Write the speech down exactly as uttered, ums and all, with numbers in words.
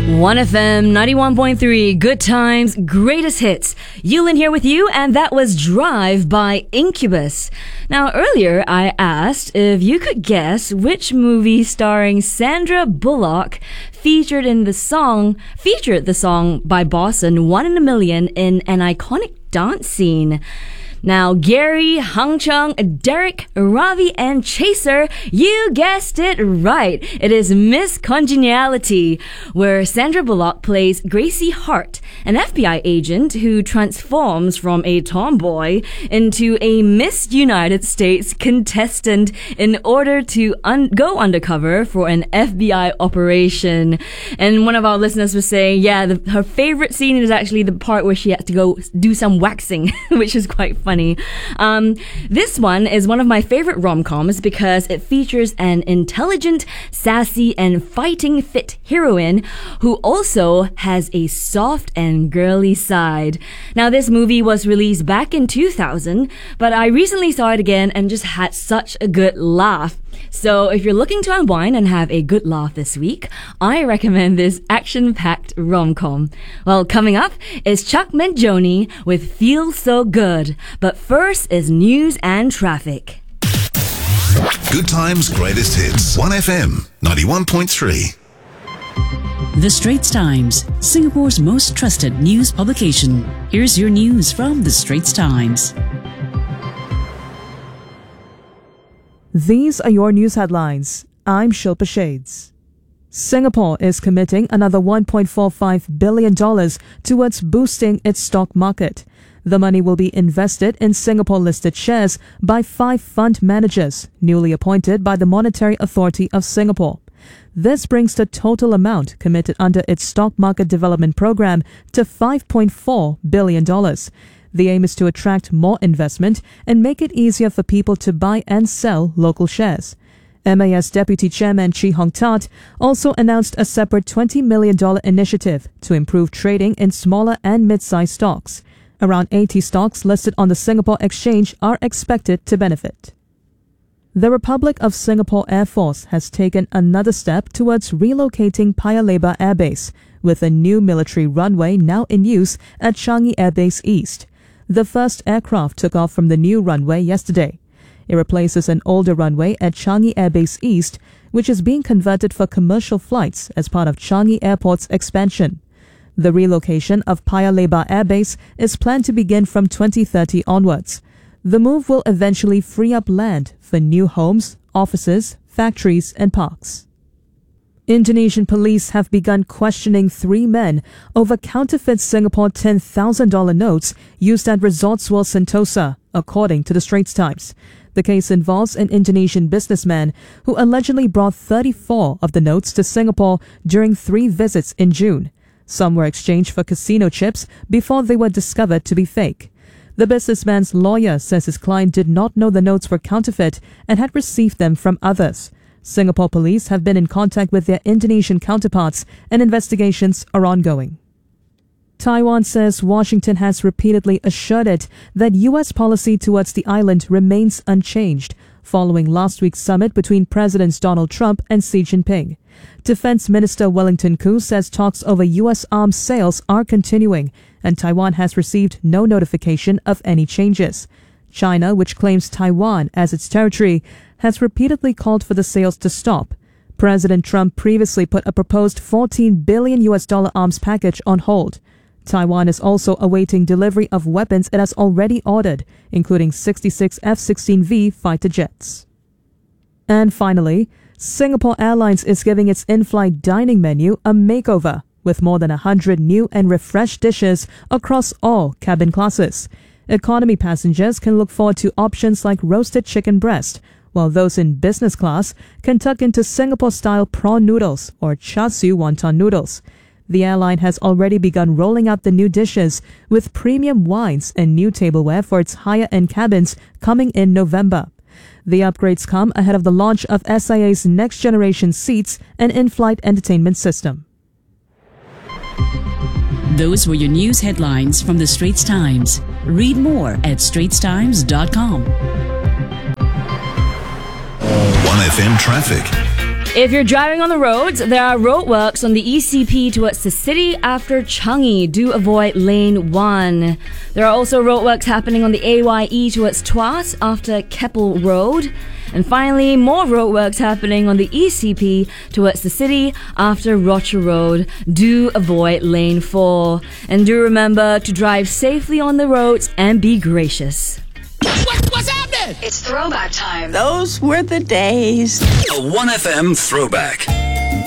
one F M ninety-one point three, Good Times, Greatest Hits. Yulin here with you, and that was Drive by Incubus. Now, earlier I asked if you could guess which movie starring Sandra Bullock featured in the song, featured the song by Boston, One in a Million, in an iconic dance scene. Now, Gary, Hang Chung, Derek, Ravi, and Chaser, you guessed it right. It is Miss Congeniality, where Sandra Bullock plays Gracie Hart, an F B I agent who transforms from a tomboy into a Miss United States contestant in order to un- go undercover for an F B I operation. And one of our listeners was saying, yeah, the, her favorite scene is actually the part where she had to go do some waxing, which is quite funny. Funny. Um, this one is one of my favorite rom-coms because it features an intelligent, sassy, and fighting fit heroine who also has a soft and girly side. Now, this movie was released back in two thousand, but I recently saw it again and just had such a good laugh. So if you're looking to unwind and have a good laugh this week, I recommend this action-packed rom-com. Well, coming up is Chuck Mangione with Feel So Good. But first is news and traffic. Good Times, Greatest Hits. one F M ninety-one point three. The Straits Times, Singapore's most trusted news publication. Here's your news from The Straits Times. These are your news headlines. I'm Shilpa Shades. Singapore is committing another one point four five billion dollars towards boosting its stock market. The money will be invested in Singapore-listed shares by five fund managers, newly appointed by the Monetary Authority of Singapore. This brings the total amount committed under its stock market development program to five point four billion dollars. The aim is to attract more investment and make it easier for people to buy and sell local shares. M A S Deputy Chairman Chee Hong Tat also announced a separate twenty million dollars initiative to improve trading in smaller and mid-sized stocks. Around eighty stocks listed on the Singapore Exchange are expected to benefit. The Republic of Singapore Air Force has taken another step towards relocating Paya Lebar Air Base, with a new military runway now in use at Changi Air Base East. The first aircraft took off from the new runway yesterday. It replaces an older runway at Changi Air Base East, which is being converted for commercial flights as part of Changi Airport's expansion. The relocation of Paya Lebar Air Base is planned to begin from twenty thirty onwards. The move will eventually free up land for new homes, offices, factories, and parks. Indonesian police have begun questioning three men over counterfeit Singapore ten thousand dollars notes used at Resorts World Sentosa, according to the Straits Times. The case involves an Indonesian businessman who allegedly brought thirty-four of the notes to Singapore during three visits in June. Some were exchanged for casino chips before they were discovered to be fake. The businessman's lawyer says his client did not know the notes were counterfeit and had received them from others. Singapore police have been in contact with their Indonesian counterparts and investigations are ongoing. Taiwan says Washington has repeatedly assured it that U S policy towards the island remains unchanged, following last week's summit between Presidents Donald Trump and Xi Jinping. Defense Minister Wellington Koo says talks over U S arms sales are continuing, and Taiwan has received no notification of any changes. China, which claims Taiwan as its territory, has repeatedly called for the sales to stop. President Trump previously put a proposed fourteen billion U S dollar arms package on hold. Taiwan is also awaiting delivery of weapons it has already ordered, including sixty-six F sixteen V fighter jets. And finally, Singapore Airlines is giving its in-flight dining menu a makeover, with more than one hundred new and refreshed dishes across all cabin classes. Economy passengers can look forward to options like roasted chicken breast, while those in business class can tuck into Singapore-style prawn noodles or char siu wonton noodles. The airline has already begun rolling out the new dishes, with premium wines and new tableware for its higher-end cabins coming in November. The upgrades come ahead of the launch of S I A's next-generation seats and in-flight entertainment system. Those were your news headlines from The Straits Times. Read more at straits times dot com. one F M traffic. If you're driving on the roads, there are roadworks on the E C P towards the city after Changi. Do avoid lane one. There are also roadworks happening on the A Y E towards Tuas after Keppel Road. And finally, more roadworks happening on the E C P towards the city after Rocher Road. Do avoid lane four. And do remember to drive safely on the roads and be gracious. What, what's happening? It's throwback time. Those were the days. A one F M throwback.